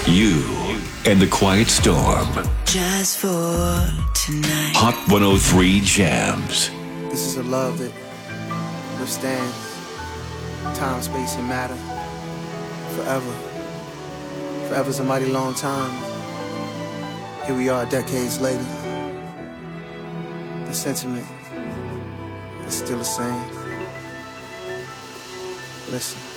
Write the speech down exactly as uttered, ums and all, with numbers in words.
You and the Quiet Storm. Just for tonight. Hot one oh three Jams. This is a love that withstands time, space, and matter. Forever. Forever's a mighty long time. Here we are decades later. The sentiment is still the same. Listen.